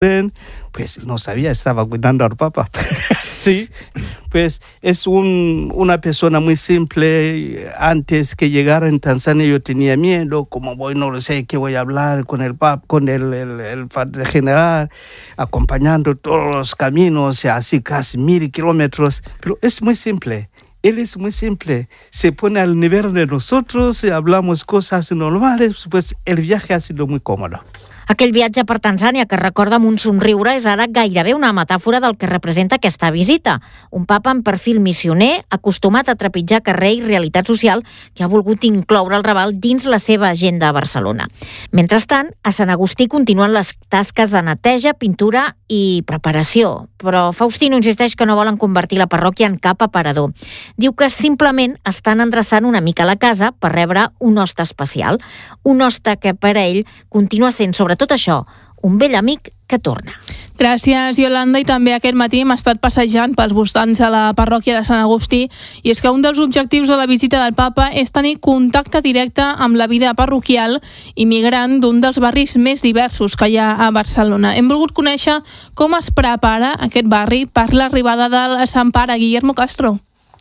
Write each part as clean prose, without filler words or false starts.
pues no sabía, estaba cuidando al Papa. Sí, pues es una persona muy simple. Antes que llegara en Tanzania yo tenía miedo, como voy, no lo sé, qué voy a hablar con el Papa, con el padre general, acompañando todos los caminos, así casi 1000 kilómetros, pero es muy simple. Él es muy simple, se pone al nivel de nosotros, hablamos cosas normales, pues el viaje ha sido muy cómodo. Aquell viatge per Tanzània, que recorda amb un somriure, és ara gairebé una metàfora del que representa aquesta visita. Un papa amb perfil missioner, acostumat a trepitjar carrer i realitat social, que ha volgut incloure el Raval dins la seva agenda a Barcelona. Mentrestant, a Sant Agustí continuen les tasques de neteja, pintura i preparació. Però Faustino insisteix que no volen convertir la parròquia en cap aparador. Diu que simplement estan endreçant una mica la casa per rebre un hoste especial. Un hoste que per a ell continua sent, sobretot això, un vell amic que torna. Gràcies, Yolanda. I també aquest matí hem estat passejant pels voltants de la parròquia de Sant Agustí, i és que un dels objectius de la visita del Papa és tenir contacte directe amb la vida parroquial i migrant d'un dels barris més diversos que hi ha a Barcelona. Hem volgut conèixer com es prepara aquest barri per l'arribada del Sant Pare. Guillermo Castro.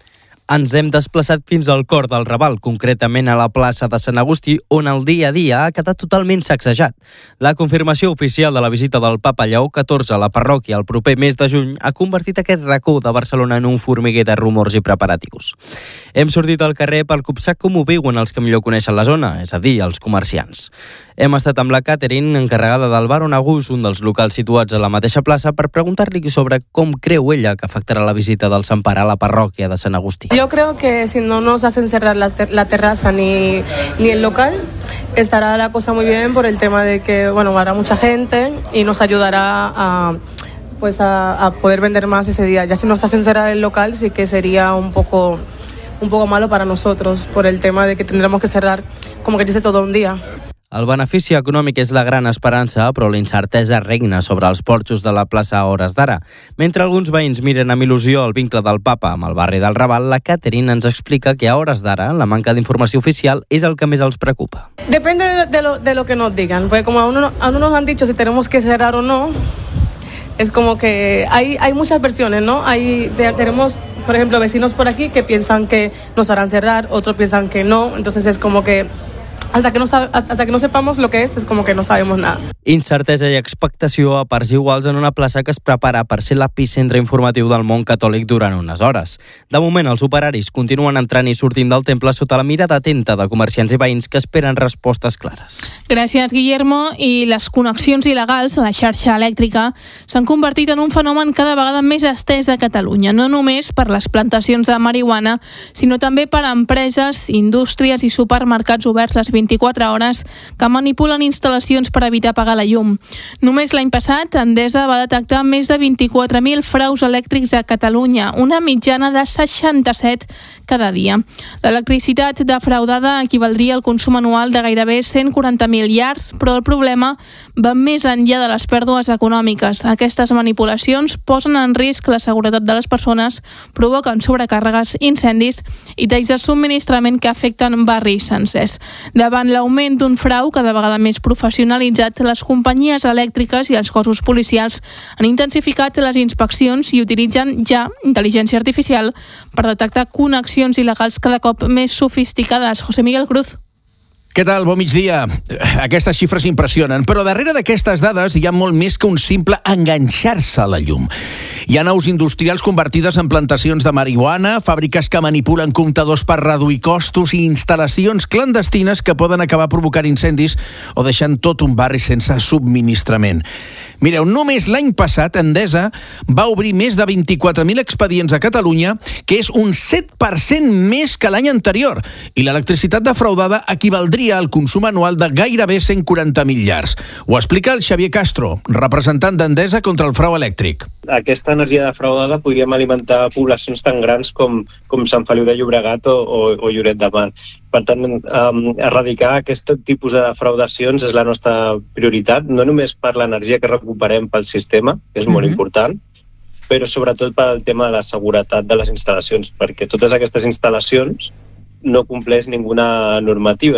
Ens hem desplaçat fins al cor del Raval, concretament a la plaça de Sant Agustí, on el dia a dia ha quedat totalment sacsejat. La confirmació oficial de la visita del Papa Lleó XIV a la parròquia el proper mes de juny ha convertit aquest racó de Barcelona en un formiguer de rumors i preparatius. Hem sortit al carrer per copsar com ho viuen els que millor coneixen la zona, és a dir, els comerciants. Hem estat amb la Catherine, encarregada del bar On Agus, un dels locals situats a la mateixa plaça, per preguntar-li sobre com creu ella que afectarà la visita del Sant Pare a la parròquia de Sant Agustí. Yo creo que si no nos hacen cerrar la terraza ni el local, estará la cosa muy bien por el tema de que, bueno, habrá mucha gente y nos ayudará a poder vender más ese día. Ya si nos hacen cerrar el local, sí que sería un poco malo para nosotros por el tema de que tendremos que cerrar, como que dice, todo un día. El benefici econòmic és la gran esperança, però la incertesa regna sobre els porxos de la plaça a hores d'ara. Mentre alguns veïns miren amb il·lusió el vincle del Papa amb el barri del Raval, la Catherine ens explica que a hores d'ara la manca d'informació oficial és el que més els preocupa. Depende de lo que nos digan, porque como aún no nos han dicho si tenemos que cerrar o no, es como que hay muchas versiones, ¿no? Tenemos, por ejemplo, vecinos por aquí que piensan que nos harán cerrar, otros piensan que no, entonces es como que hasta que no sepamos lo que es como que no sabemos nada. Incertesa i expectació a parts iguals en una plaça que es prepara per ser l'epicentre informatiu del món catòlic durant unes hores. De moment, els operaris continuen entrant i sortint del temple sota la mirada atenta de comerciants i veïns que esperen respostes clares. Gràcies, Guillermo. I les connexions il·legals a la xarxa elèctrica s'han convertit en un fenomen cada vegada més estès a Catalunya, no només per les plantacions de marihuana, sinó també per empreses, indústries i supermercats oberts les 24 hores que manipulen instal·lacions per evitar pagar la llum. Només l'any passat, Endesa va detectar més de 24.000 fraus elèctrics a Catalunya, una mitjana de 67 cada dia. L'electricitat defraudada equivaldria al consum anual de gairebé 140.000 llars, però el problema va més enllà de les pèrdues econòmiques. Aquestes manipulacions posen en risc la seguretat de les persones, provoquen sobrecàrregues, incendis i talls de subministrament que afecten barris sencers. Davant l'augment d'un frau cada vegada més professionalitzat, les companyies elèctriques i els cossos policials han intensificat les inspeccions i utilitzen ja intel·ligència artificial per detectar connexions il·legals cada cop més sofisticades. José Miguel Cruz. Què tal? Bon migdia. Aquestes xifres impressionen, però darrere d'aquestes dades hi ha molt més que un simple enganxar-se a la llum. Hi ha naus industrials convertides en plantacions de marihuana, fàbriques que manipulen comptadors per reduir costos i instal·lacions clandestines que poden acabar provocant incendis o deixant tot un barri sense subministrament. Mireu, només l'any passat Endesa va obrir més de 24.000 expedients a Catalunya, que és un 7% més que l'any anterior, i l'electricitat defraudada equivaldria al consum anual de gairebé 140.000 llars. Ho explica el Xavier Castro, representant d'Endesa contra el frau elèctric. Aquesta energia defraudada podríem alimentar poblacions tan grans com Sant Feliu de Llobregat o Lloret de Mar. Per tant, erradicar aquest tipus de defraudacions és la nostra prioritat, no només per l'energia que recuperem pel sistema, que és molt important, però sobretot pel tema de la seguretat de les instal·lacions, perquè totes aquestes instal·lacions no compleix ninguna normativa.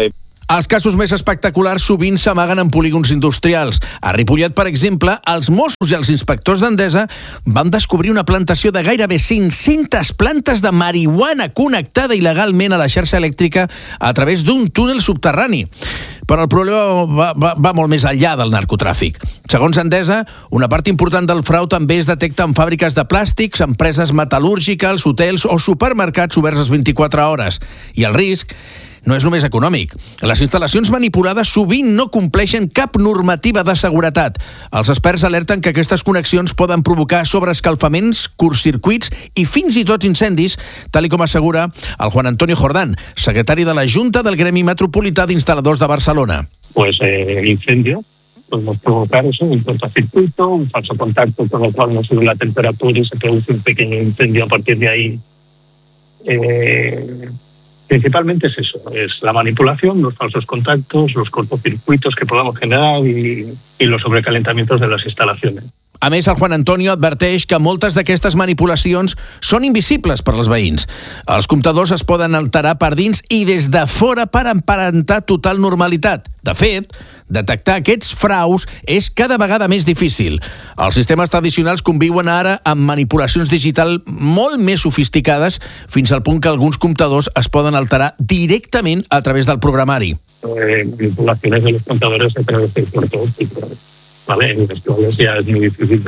Els casos més espectaculars sovint s'amaguen en polígons industrials. A Ripollet, per exemple, els Mossos i els inspectors d'Endesa van descobrir una plantació de gairebé 500 plantes de marihuana connectada il·legalment a la xarxa elèctrica a través d'un túnel subterrani. Però el problema va molt més enllà del narcotràfic. Segons Endesa, una part important del frau també es detecta en fàbriques de plàstics, empreses metal·lúrgiques, hotels o supermercats oberts les 24 hores. I el risc no és només econòmic. Les instal·lacions manipulades sovint no compleixen cap normativa de seguretat. Els experts alerten que aquestes connexions poden provocar sobreescalfaments, curtcircuits i fins i tot incendis, tal com assegura el Juan Antonio Jordán, secretari de la Junta del Gremi Metropolità d'Instal·ladors de Barcelona. Pues el incendio podemos provocar eso, un cortocircuito, un falso contacto, con lo cual no sube la temperatura y se produce un pequeño incendio a partir de ahí. Principalmente es eso, es la manipulación, los falsos contactos, los cortocircuitos que podamos generar y los sobrecalentamientos de las instalaciones. A més, el Juan Antonio adverteix que moltes d'aquestes manipulacions són invisibles per als veïns. Els comptadors es poden alterar per dins i des de fora per aparentar total normalitat. De fet, detectar aquests fraus és cada vegada més difícil. Els sistemes tradicionals conviuen ara amb manipulacions digitals molt més sofisticades, fins al punt que alguns comptadors es poden alterar directament a través del programari. Manipulaciones de los contadores a través del puerto óptico. ¿Vale? En las cuales ya es muy difícil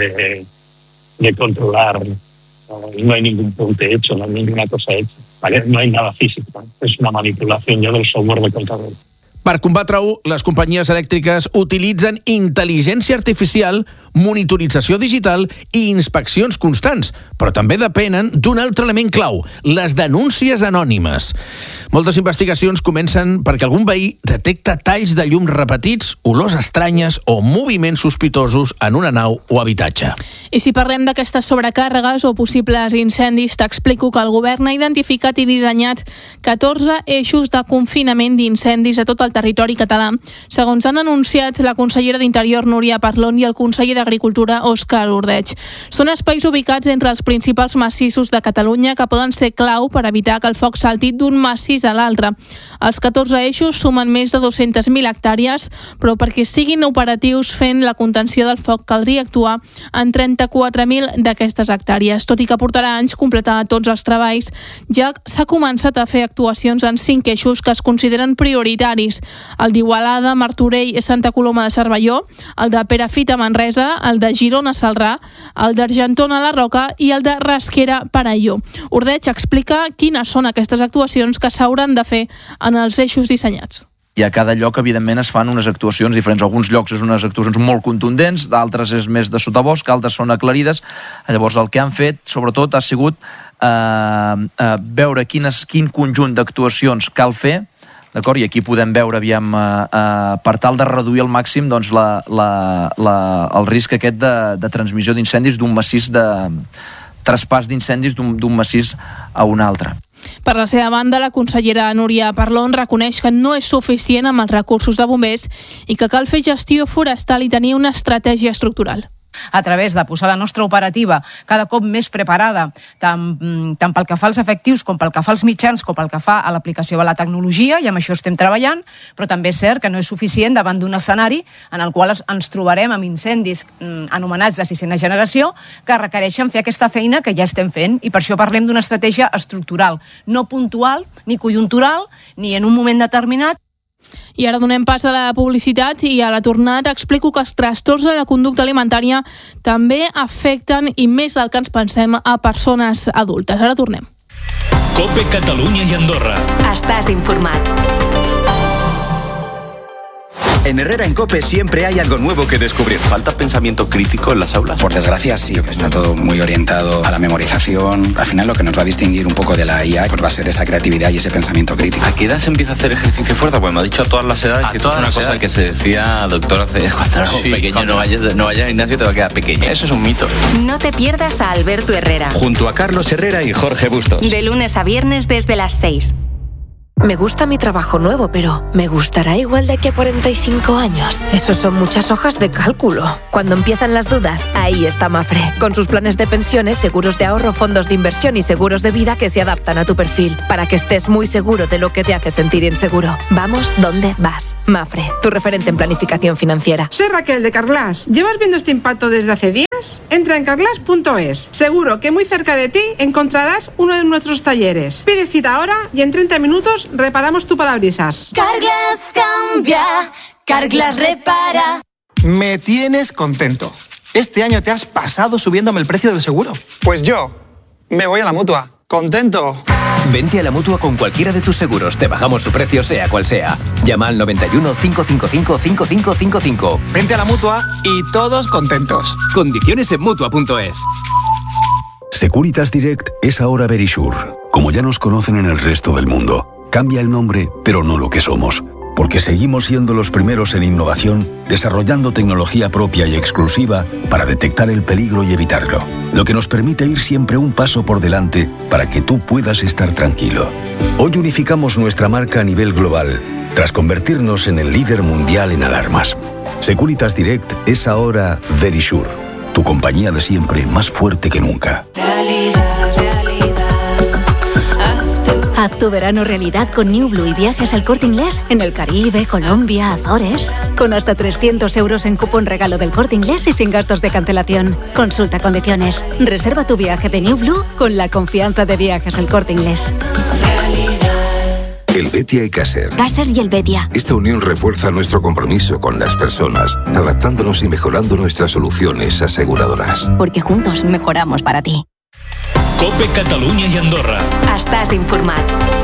de controlar. No hay ningún punte hecho, no hay ninguna cosa hecha. ¿Vale? No hay nada físico. Es una manipulación ya del software de contador. Per combatre-ho, les companyies elèctriques utilitzen intel·ligència artificial, monitorització digital i inspeccions constants, però també depenen d'un altre element clau, les denúncies anònimes. Moltes investigacions comencen perquè algun veí detecta talls de llum repetits, olors estranyes o moviments sospitosos en una nau o habitatge. I si parlem d'aquestes sobrecàrregues o possibles incendis, t'explico que el govern ha identificat i dissenyat 14 eixos de confinament d'incendis a tot el territori català, segons han anunciat la consellera d'Interior, Núria Parlon, i el conseller d'Agricultura, Òscar Ordeig. Són espais ubicats entre els principals massissos de Catalunya que poden ser clau per evitar que el foc salti d'un massís a l'altre. Els 14 eixos sumen més de 200.000 hectàrees, però perquè siguin operatius fent la contenció del foc caldria actuar en 34.000 d'aquestes hectàrees. Tot i que portarà anys completar tots els treballs, ja s'ha començat a fer actuacions en 5 eixos que es consideren prioritaris: el d'Igualada, Martorell i Santa Coloma de Cervelló, el de Perafita a Manresa, el de Girona a Celrà, el d'Argentona a la Roca i el de Rasquera a Perelló. Ordeig explica quines són aquestes actuacions que s'hauran de fer en els eixos dissenyats. I a cada lloc, evidentment, es fan unes actuacions diferents. Alguns llocs és unes actuacions molt contundents, d'altres és més de sotabosc, altres són aclarides. Llavors, el que han fet, sobretot, ha sigut veure quin conjunt d'actuacions cal fer, d'acord? I aquí podem veure, per tal de reduir al màxim doncs, el risc aquest de transmissió d'incendis d'un massís, de traspàs d'incendis d'un massís a un altre. Per la seva banda, la consellera Núria Parlon reconeix que no és suficient amb els recursos de bombers i que cal fer gestió forestal i tenir una estratègia estructural. A través de posar la nostra operativa cada cop més preparada, tant pel que fa als efectius com pel que fa als mitjans com pel que fa a l'aplicació de la tecnologia, i amb això estem treballant, però també és cert que no és suficient davant d'un escenari en el qual ens trobarem amb incendis anomenats de 6ª generació que requereixen fer aquesta feina que ja estem fent, i per això parlem d'una estratègia estructural, no puntual ni conjuntural ni en un moment determinat. I ara donem pas a la publicitat i a la tornada explico que els trastorns de la conducta alimentària també afecten, i més del que ens pensem, a persones adultes. Ara tornem. COPE Catalunya i Andorra. Estàs informat. En Herrera en COPE siempre hay algo nuevo que descubrir. ¿Falta pensamiento crítico en las aulas? Por desgracia sí, está todo muy orientado a la memorización. Al final lo que nos va a distinguir un poco de la IA pues va a ser esa creatividad y ese pensamiento crítico. ¿A qué edad se empieza a hacer ejercicio fuerza? Pues me ha dicho a todas las edades, y esto es una cosa que se decía, doctor, hace cuando éramos pequeños, no vayas al gimnasio, te va a quedar pequeño. Eso es un mito. No te pierdas a Alberto Herrera. Junto a Carlos Herrera y Jorge Bustos. De lunes a viernes desde las 6. Me gusta mi trabajo nuevo, pero ¿me gustará igual de aquí a 45 años? Esos son muchas hojas de cálculo. Cuando empiezan las dudas, ahí está Mapfre, con sus planes de pensiones, seguros de ahorro, fondos de inversión y seguros de vida que se adaptan a tu perfil, para que estés muy seguro de lo que te hace sentir inseguro. Vamos donde vas. Mapfre, tu referente en planificación financiera. Soy Raquel de Carglass. ¿Llevas viendo este impacto desde hace días? Entra en carglass.es. Seguro que muy cerca de ti encontrarás uno de nuestros talleres. Pide cita ahora y en 30 minutos reparamos tu parabrisas. Carglass cambia, Carglass repara. Me tienes contento. Este año te has pasado subiéndome el precio del seguro. Pues yo me voy a la Mutua. ¡Contento! Vente a la Mutua con cualquiera de tus seguros. Te bajamos su precio sea cual sea. Llama al 91 555 5555. Vente a la Mutua y todos contentos. Condiciones en Mutua.es. Securitas Direct es ahora Verisure, como ya nos conocen en el resto del mundo. Cambia el nombre, pero no lo que somos, porque seguimos siendo los primeros en innovación, desarrollando tecnología propia y exclusiva para detectar el peligro y evitarlo, lo que nos permite ir siempre un paso por delante para que tú puedas estar tranquilo. Hoy unificamos nuestra marca a nivel global, tras convertirnos en el líder mundial en alarmas. Securitas Direct es ahora Verisure, tu compañía de siempre más fuerte que nunca. Haz tu verano realidad con New Blue y viajes al Corte Inglés en el Caribe, Colombia, Azores. Con hasta 300 euros en cupón regalo del Corte Inglés y sin gastos de cancelación. Consulta condiciones. Reserva tu viaje de New Blue con la confianza de Viajes al Corte Inglés. El Betia y Caser. Caser y el Betia. Esta unión refuerza nuestro compromiso con las personas, adaptándonos y mejorando nuestras soluciones aseguradoras. Porque juntos mejoramos para ti. COPE Catalunya i Andorra. Estàs informat.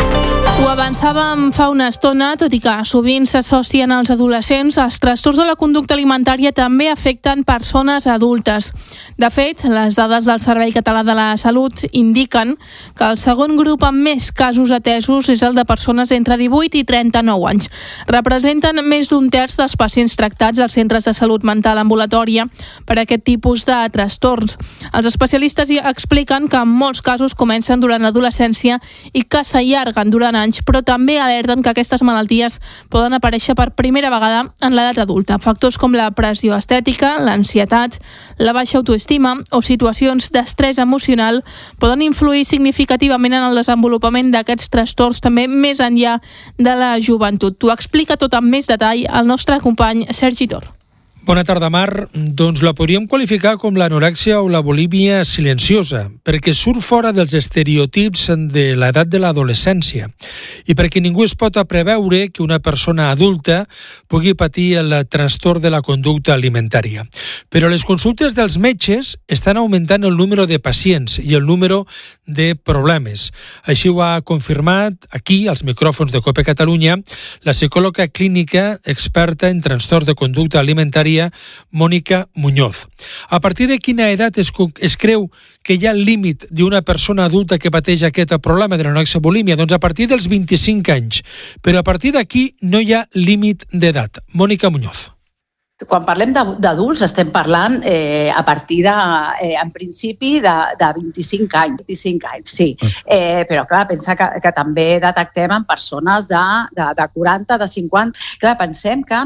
Ho avançàvem fa una estona, tot i que sovint s'associen als adolescents, els trastorns de la conducta alimentària també afecten persones adultes. De fet, les dades del Servei Català de la Salut indiquen que el segon grup amb més casos atesos és el de persones entre 18 i 39 anys. Representen més d'un terç dels pacients tractats als centres de salut mental ambulatòria per aquest tipus de trastorns. Els especialistes expliquen que en molts casos comencen durant l'adolescència i que s'allarguen durant anys, però també alerten que aquestes malalties poden aparèixer per primera vegada en l'edat adulta. Factors com la pressió estètica, l'ansietat, la baixa autoestima o situacions d'estrès emocional poden influir significativament en el desenvolupament d'aquests trastorns també més enllà de la joventut. T'ho explica tot amb més detall el nostre company Sergi Tor. Bona tarda, Mar. Doncs la podríem qualificar com l'anorèxia o la bulímia silenciosa, perquè surt fora dels estereotips de l'edat de l'adolescència i perquè ningú es pot preveure que una persona adulta pugui patir el trastorn de la conducta alimentària. Però les consultes dels metges estan augmentant el número de pacients i el número de problemes. Així ho ha confirmat aquí, als micròfons de COPE Catalunya, la psicòloga clínica experta en trastorn de conducta alimentària Mónica Muñoz. A partir de quina edat es creu que hi ha el límit d'una persona adulta que pateix aquest problema de l'anorèxia bulímia? Doncs a partir dels 25 anys. Però a partir d'aquí no hi ha límit d'edat. Mónica Muñoz. Quan parlem d'adults estem parlant a partir en principi de 25 anys. 25 anys, sí. Però clar, pensa que també detectem en persones de 40, de 50. Clar, pensem que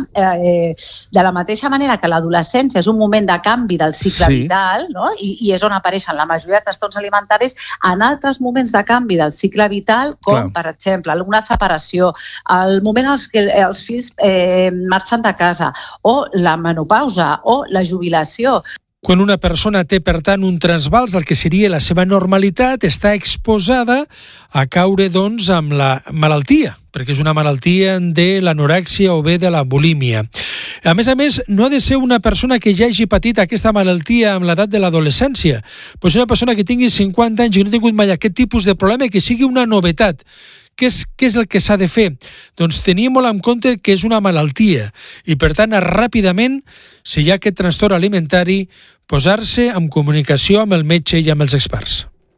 de la mateixa manera que l'adolescència és un moment de canvi del cicle vital, no? I és on apareixen la majoria de trastorns alimentaris, en altres moments de canvi del cicle vital, com per exemple alguna separació, el moment en què els fills marxen de casa, o la menopausa o la jubilació. Quan una persona té, per tant, un trasbals, el que seria la seva normalitat, està exposada a caure, doncs, amb la malaltia, perquè és una malaltia de l'anorèxia o bé de la bulímia. A més, no ha de ser una persona que ja hagi patit aquesta malaltia amb l'edat de l'adolescència. Pot ser una persona que tingui 50 anys i no ha tingut mai aquest tipus de problema, que sigui una novetat. Què és el que s'ha de fer? Doncs tenir molt en compte que és una malaltia i, per tant, ràpidament, si hi ha aquest trastorn alimentari, posar-se en comunicació amb el metge i amb els experts.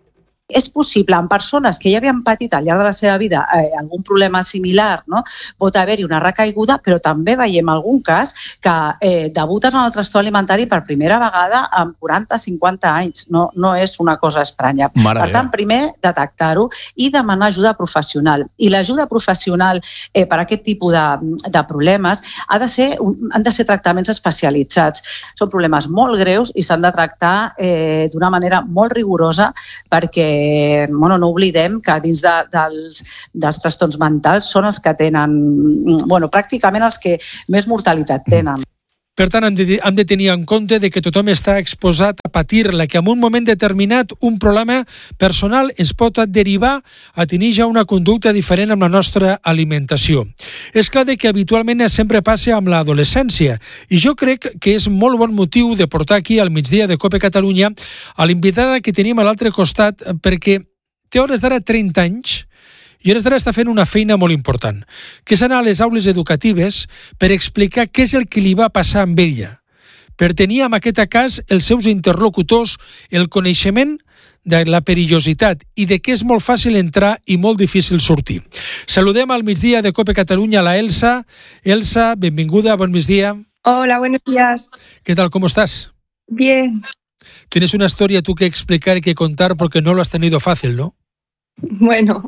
És possible en persones que ja havien patit al llarg de la seva vida algun problema similar, no? Pot haver-hi una recaiguda, però també veiem algun cas que debuten en el trastorn alimentari per primera vegada amb 40-50 anys. No és una cosa estranya. Per tant, primer, detectar-ho i demanar ajuda professional. I l'ajuda professional per a aquest tipus de problemes han de ser tractaments especialitzats. Són problemes molt greus i s'han de tractar d'una manera molt rigorosa perquè no oblidem que dins dels trastorns mentals són els que tenen, pràcticament els que més mortalitat tenen. Per tant, hem de tenir en compte que tothom està exposat a patir-la, que en un moment determinat un problema personal ens pot derivar a tenir ja una conducta diferent amb la nostra alimentació. És clar que habitualment sempre passa amb l'adolescència i jo crec que és molt bon motiu de portar aquí al migdia de COPE Catalunya a l'invitada que tenim a l'altre costat perquè té hores d'ara 30 anys i hores d'ara està fent una feina molt important, que és anar a les aules educatives per explicar què és el que li va passar amb ella, per tenir en aquest cas els seus interlocutors el coneixement de la perillositat i de que és molt fàcil entrar i molt difícil sortir. Saludem al migdia de COPE Catalunya la Elsa. Elsa, benvinguda, bon migdia. Hola, buenos días. ¿Qué tal, cómo estás? Bien. Tienes una historia tú que explicar y que contar porque no lo has tenido fácil, ¿no? Bueno,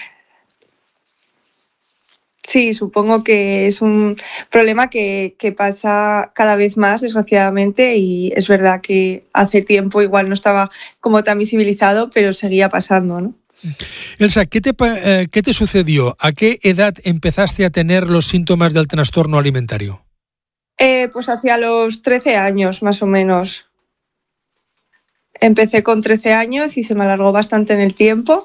sí, supongo que es un problema que pasa cada vez más, desgraciadamente, y es verdad que hace tiempo igual no estaba como tan visibilizado, pero seguía pasando, ¿no? Elsa, ¿qué te sucedió? ¿A qué edad empezaste a tener los síntomas del trastorno alimentario? Pues hacia los 13 años, más o menos. Empecé con 13 años y se me alargó bastante en el tiempo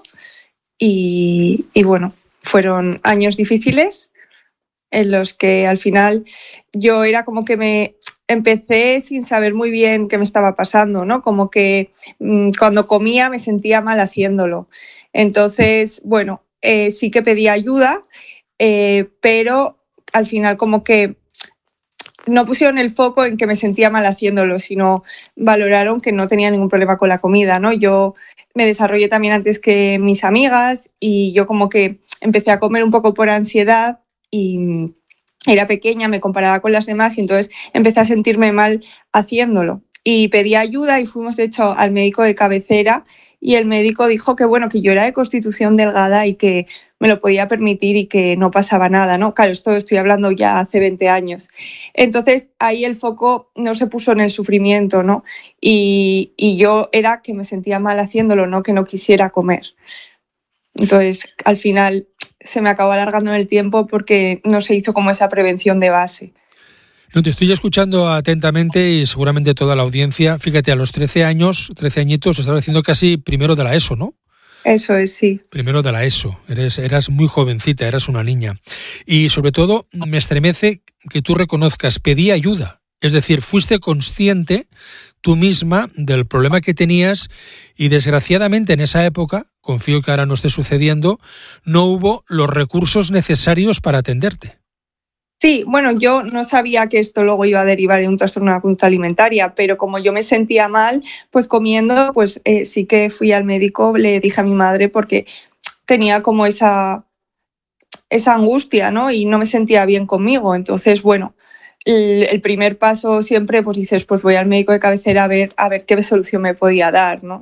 y bueno, fueron años difíciles en los que al final yo era como que me empecé sin saber muy bien qué me estaba pasando, ¿no? Como que cuando comía me sentía mal haciéndolo. Entonces, bueno, sí que pedí ayuda, pero al final como que no pusieron el foco en que me sentía mal haciéndolo, sino valoraron que no tenía ningún problema con la comida, ¿no? Yo me desarrollé también antes que mis amigas y yo como que empecé a comer un poco por ansiedad y era pequeña, me comparaba con las demás y entonces empecé a sentirme mal haciéndolo. Y pedí ayuda y fuimos de hecho al médico de cabecera y el médico dijo que bueno, que yo era de constitución delgada y que me lo podía permitir y que no pasaba nada, ¿no? Claro, esto estoy hablando ya hace 20 años. Entonces ahí el foco no se puso en el sufrimiento, ¿no? Y yo era que me sentía mal haciéndolo, no que no quisiera comer. Entonces al final se me acabó alargando en el tiempo porque no se hizo como esa prevención de base. No, te estoy escuchando atentamente y seguramente toda la audiencia. Fíjate, a los 13 añitos, estás haciendo casi primero de la ESO, ¿no? Eso es, sí. Primero de la ESO. Eras muy jovencita, eras una niña. Y sobre todo me estremece que tú reconozcas, pedí ayuda. Es decir, fuiste consciente tú misma del problema que tenías y desgraciadamente en esa época, confío que ahora no esté sucediendo, no hubo los recursos necesarios para atenderte. Sí, bueno, yo no sabía que esto luego iba a derivar en un trastorno de la conducta alimentaria, pero como yo me sentía mal, pues comiendo, pues sí que fui al médico, le dije a mi madre porque tenía como esa angustia, ¿no? Y no me sentía bien conmigo. Entonces, bueno, el primer paso siempre, pues dices, pues voy al médico de cabecera a ver qué solución me podía dar, ¿no?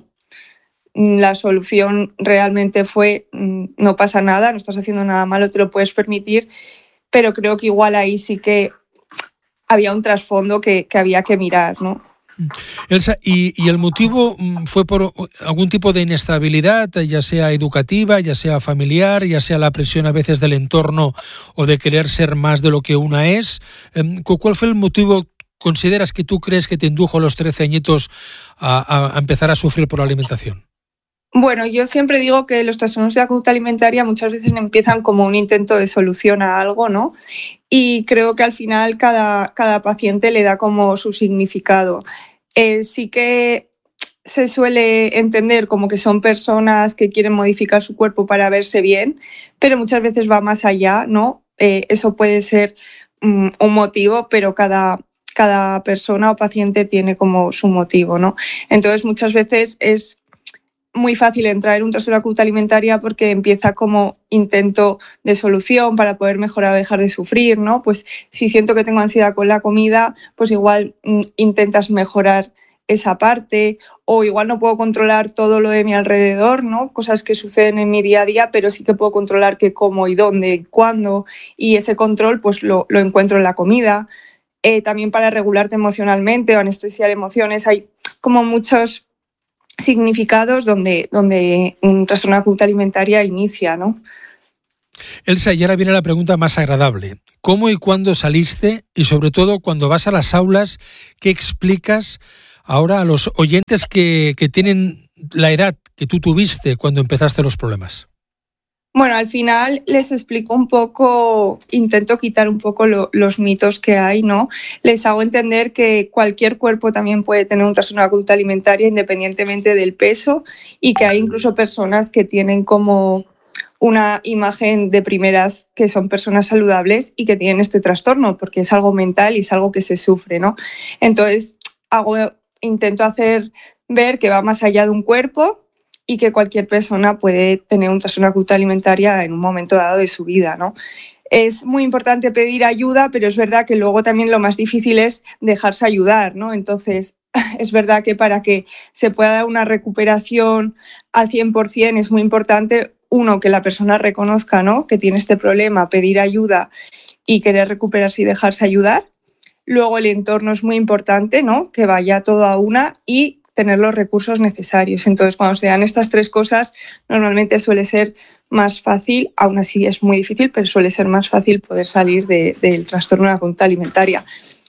La solución realmente fue, no pasa nada, no estás haciendo nada malo, te lo puedes permitir, pero creo que igual ahí sí que había un trasfondo que había que mirar, ¿no? Elsa, ¿y el motivo fue por algún tipo de inestabilidad, ya sea educativa, ya sea familiar, ya sea la presión a veces del entorno o de querer ser más de lo que una es? ¿Cuál fue el motivo, consideras, que tú crees que te indujo a los 13 añitos a empezar a sufrir por la alimentación? Bueno, yo siempre digo que los trastornos de la conducta alimentaria muchas veces empiezan como un intento de solución a algo, ¿no? Y creo que al final cada paciente le da como su significado. Sí que se suele entender como que son personas que quieren modificar su cuerpo para verse bien, pero muchas veces va más allá, ¿no? Eso puede ser un motivo, pero cada persona o paciente tiene como su motivo, ¿no? Entonces muchas veces es muy fácil entrar en un trastorno de conducta alimentaria porque empieza como intento de solución para poder mejorar o dejar de sufrir, ¿no? Pues si siento que tengo ansiedad con la comida, pues igual intentas mejorar esa parte, o igual no puedo controlar todo lo de mi alrededor, ¿no? Cosas que suceden en mi día a día, pero sí que puedo controlar qué como y dónde y cuándo, y ese control pues lo encuentro en la comida. También para regularte emocionalmente o anestesiar emociones, hay como muchos significados donde un trastorno de conducta alimentaria inicia, ¿no? Elsa, y ahora viene la pregunta más agradable. ¿Cómo y cuándo saliste? Y sobre todo, cuando vas a las aulas, ¿qué explicas ahora a los oyentes que tienen la edad que tú tuviste cuando empezaste los problemas? Bueno, al final les explico un poco, intento quitar un poco los mitos que hay, ¿no? Les hago entender que cualquier cuerpo también puede tener un trastorno de conducta alimentaria independientemente del peso, y que hay incluso personas que tienen como una imagen de primeras que son personas saludables y que tienen este trastorno, porque es algo mental y es algo que se sufre, ¿no? Entonces, intento hacer ver que va más allá de un cuerpo y que cualquier persona puede tener un trastorno de conducta alimentaria en un momento dado de su vida, ¿no? Es muy importante pedir ayuda, pero es verdad que luego también lo más difícil es dejarse ayudar, ¿no? Entonces, es verdad que para que se pueda dar una recuperación al 100% es muy importante, uno, que la persona reconozca, ¿no?, que tiene este problema, pedir ayuda y querer recuperarse y dejarse ayudar. Luego el entorno es muy importante, ¿no?, que vaya todo a una, y tener los recursos necesarios. Entonces, cuando se dan estas tres cosas, normalmente suele ser más fácil, aún así es muy difícil, pero suele ser más fácil poder salir del trastorno de la conducta alimentaria.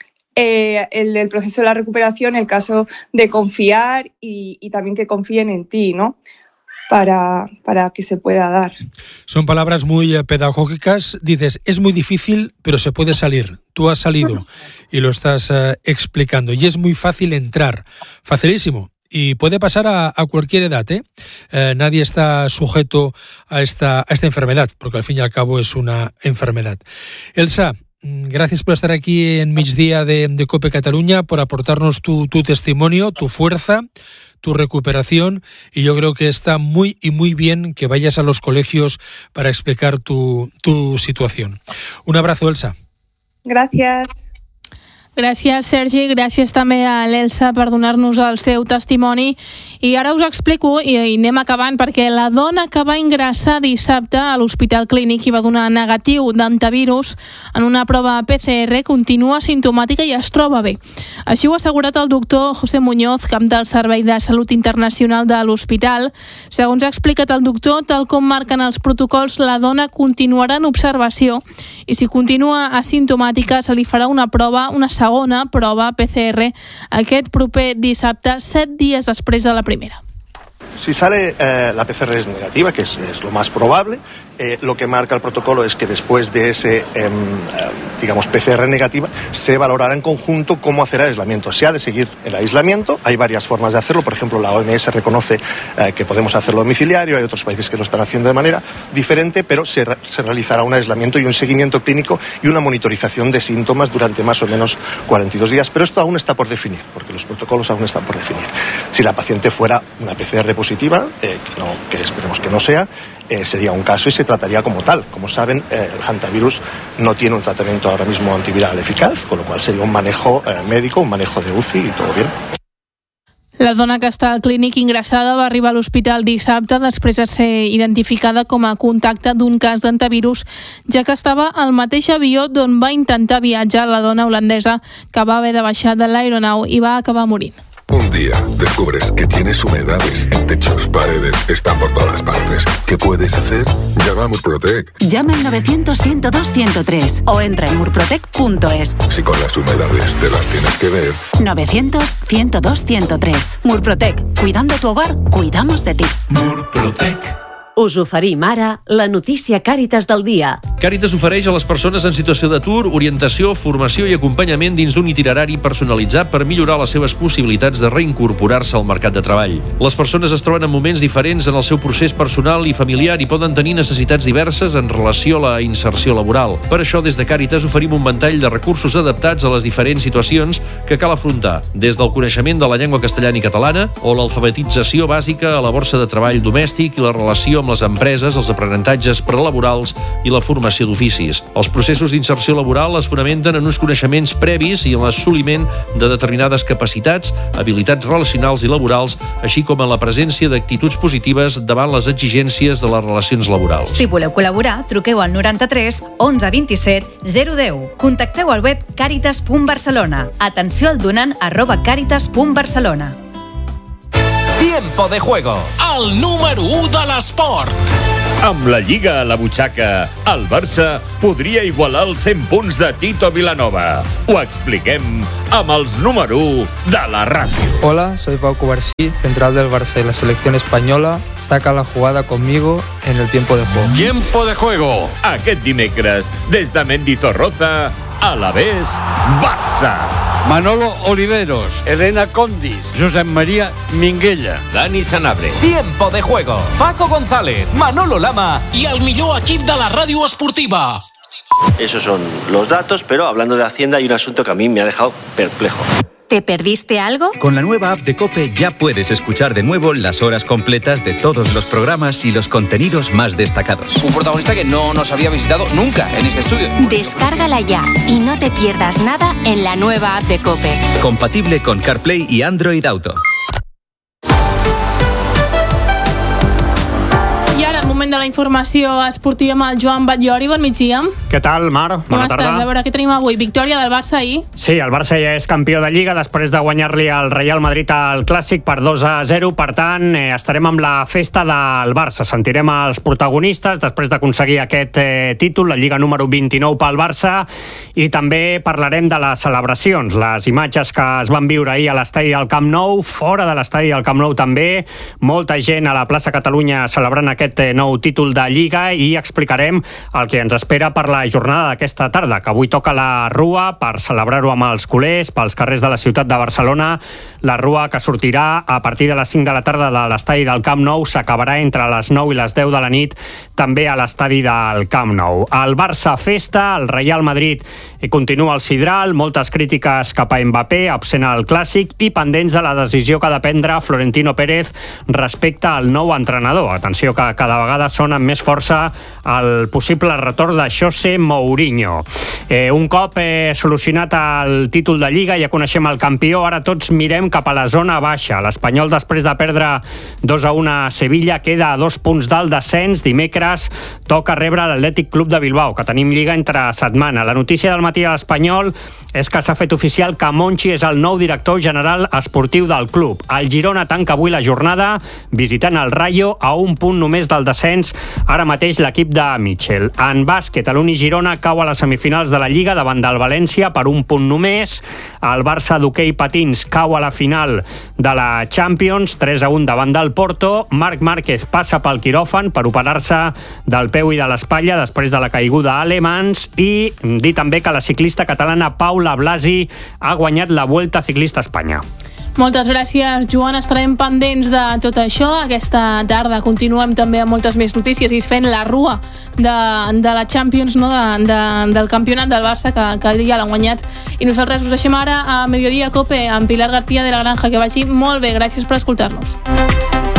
El proceso de la recuperación, el caso de confiar y también que confíen en ti, ¿no?, para que se pueda dar. Son palabras muy pedagógicas. Dices, es muy difícil, pero se puede salir. Tú has salido y lo estás explicando. Y es muy fácil entrar. Facilísimo. Y puede pasar a cualquier edad, ¿eh? Nadie está sujeto a esta enfermedad, porque al fin y al cabo es una enfermedad. Elsa, gracias por estar aquí en Migdia de COPE Cataluña, por aportarnos tu testimonio, tu fuerza, tu recuperación, y yo creo que está muy bien que vayas a los colegios para explicar tu situación. Un abrazo, Elsa. Gràcies. Gràcies, Sergi. Gràcies també a l'Elsa per donar-nos el seu testimoni. I ara us explico, i anem acabant, perquè la dona que va ingressar dissabte a l'Hospital Clínic i va donar negatiu d'antivirus en una prova PCR continua simptomàtica i es troba bé. Així ho ha assegurat el doctor José Muñoz, cap del Servei de Salut Internacional de l'Hospital. Segons ha explicat el doctor, tal com marquen els protocols, la dona continuarà en observació i si continua asimptomàtica se li farà una segona prova PCR aquest proper dissabte, 7 dies després de la primera. Si sale la PCR es negativa, que es lo más probable, lo que marca el protocolo es que después de ese, PCR negativa, se valorará en conjunto cómo hacer el aislamiento. Se ha de seguir el aislamiento, hay varias formas de hacerlo, por ejemplo, la OMS reconoce que podemos hacerlo domiciliario, hay otros países que lo están haciendo de manera diferente, pero se realizará un aislamiento y un seguimiento clínico y una monitorización de síntomas durante más o menos 42 días, pero esto aún está por definir, porque los protocolos aún están por definir. Si la paciente fuera una PCR positiva, que esperemos que no sea, sería un caso y se trataría como tal. Como saben, el hantavirus no tiene un tratamiento ahora mismo antiviral eficaz, con lo cual sería un manejo médico, un manejo de UCI y todo bien. La dona que està al clínic ingressada va arribar a l'hospital dissabte després de ser identificada com a contacte d'un cas d'antivirus, ja que estava al mateix avió d'on va intentar viatjar la dona holandesa que va haver de baixar de l'aeronau i va acabar morint. Un día descubres que tienes humedades en techos, paredes, están por todas partes. ¿Qué puedes hacer? Llama a Murprotec. Llama al 900-102-103 o entra en murprotec.es. Si con las humedades te las tienes que ver. 900-102-103. Murprotec. Cuidando tu hogar, cuidamos de ti. Murprotec. Us oferim ara la notícia Càritas del dia. Càritas ofereix a les persones en situació d'atur orientació, formació i acompanyament dins d'un itinerari personalitzat per millorar les seves possibilitats de reincorporar-se al mercat de treball. Les persones es troben en moments diferents en el seu procés personal i familiar i poden tenir necessitats diverses en relació a la inserció laboral. Per això, des de Càritas oferim un ventall de recursos adaptats a les diferents situacions que cal afrontar, des del coneixement de la llengua castellana i catalana o l'alfabetització bàsica a la borsa de treball domèstic i la relació amb les empreses, els aprenentatges prelaborals i la formació d'oficis. Els processos d'inserció laboral es fonamenten en uns coneixements previs i en l'assoliment de determinades capacitats, habilitats relacionals i laborals, així com en la presència d'actituds positives davant les exigències de les relacions laborals. Si voleu col·laborar, truqueu al 93 11 27 010. Contacteu al web caritas.barcelona. Atenció al donant @caritas.barcelona. Tiempo de juego. El número 1 de l'esport. Amb la Lliga a la butxaca, el Barça podria igualar els 100 punts de Tito Vilanova. Ho expliquem amb els número 1 de la ràdio. Hola, soy Pau Cubarsí, central del Barça y la selección española. Saca la jugada conmigo en el tiempo de juego. Tiempo de juego. Aquest dimecres, des de Mendizorroza, Alavés, Barça. Manolo Oliveros, Elena Condis, Josep María Minguella, Dani Sanabria. Tiempo de juego. Paco González, Manolo Lama y el millor equip de la ràdio esportiva. Esos son los datos, pero hablando de Hacienda hay un asunto que a mí me ha dejado perplejo. ¿Te perdiste algo? Con la nueva app de COPE ya puedes escuchar de nuevo las horas completas de todos los programas y los contenidos más destacados. Un protagonista que no nos había visitado nunca en este estudio. Descárgala ya y no te pierdas nada en la nueva app de COPE. Compatible con CarPlay y Android Auto. I ara, moment de la informació esportiva amb el Joan Batllori. Bon migdia. Què tal, Mar? Bona tarda. Com estàs? A veure, què tenim avui? Victòria del Barça ahir? Sí, el Barça ja és campió de Lliga després de guanyar-li al Real Madrid al Clàssic per 2-0. Per tant, estarem amb la festa del Barça. Sentirem els protagonistes després d'aconseguir aquest títol, la Lliga número 29 pel Barça, i també parlarem de les celebracions, les imatges que es van viure ahir a l'estadi del Camp Nou, fora de l'estadi del Camp Nou també, molta gent a la plaça Catalunya celebrant aquest nou títol de Lliga, i explicarem el que ens espera per la jornada d'aquesta tarda, que avui toca la Rua per celebrar-ho amb els culers pels carrers de la ciutat de Barcelona. La Rua, que sortirà a partir de les 5 de la tarda de l'estadi del Camp Nou, s'acabarà entre les 9 i les 10 de la nit també a l'estadi del Camp Nou. El Barça festa, el Real Madrid continua al sidral, moltes crítiques cap a Mbappé, absent al Clàssic, i pendents de la decisió que ha de prendre Florentino Pérez respecte al nou entrenador. Atenció, que cada vegada sona amb més força el possible retorn de José Mourinho. Un cop solucionat el títol de Lliga, ja coneixem el campió, ara tots mirem cap a la zona baixa. L'Espanyol, després de perdre 2-1 a Sevilla, queda a 2 punts del descens. Dimecres toca rebre l'Atlètic Club de Bilbao, que tenim Lliga entre setmana. La notícia del matí a l'Espanyol és que s'ha fet oficial que Monchi és el nou director general esportiu del club. El Girona tanca avui la jornada visitant el Rayo, a un punt només del descens ara mateix l'equip de Michel. En bàsquet, l'Uni Girona cau a les semifinals de la Lliga davant del València per un punt només. El Barça d'hoquei patins cau a la final de la Champions, 3-1 davant del Porto. Marc Márquez passa pel quiròfan per operar-se del peu i de l'espatlla després de la caiguda a Le Mans, i dir també que la ciclista catalana Paula Blasi ha guanyat la Vuelta Ciclista a Espanya. Moltes gràcies, Joan. Estarem pendents de tot això. Aquesta tarda continuem també amb moltes més notícies i fent la Rua de la Champions, no? del campionat del Barça, que ja l'han guanyat. I nosaltres us deixem ara a Mediodía Cope amb Pilar García de la Granja. Que vagi molt bé. Gràcies per escoltar-nos.